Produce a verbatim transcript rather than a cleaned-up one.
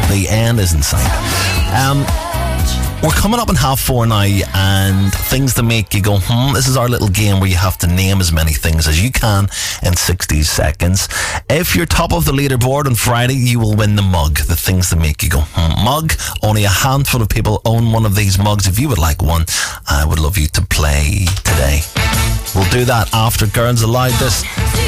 The end is in sight. Um, we're coming up in half four now, and things to make you go, hmm, this is our little game where you have to name as many things as you can in sixty seconds. If you're top of the leaderboard on Friday, you will win the mug, the things that make you go, hmm, mug. Only a handful of people own one of these mugs. If you would like one, I would love you to play today. We'll do that after Girls Aloud. This